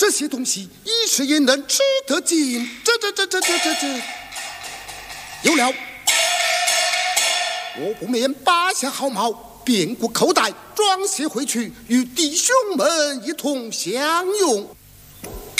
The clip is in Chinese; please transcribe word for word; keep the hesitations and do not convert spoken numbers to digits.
这些东西一时也能吃得尽。这这这这这这这，有了，我不免拔下毫毛，变过口袋，装些回去，与弟兄们一同享用。